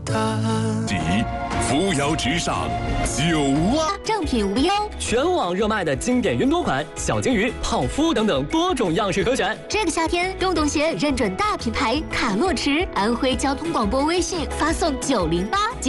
第一，扶摇直上9万， 正品无忧， 全网热卖的经典云朵款、小金鱼、泡芙等等多种样式可选。 这个夏天，洞洞鞋认准大品牌卡洛驰，安徽交通广播微信发送908。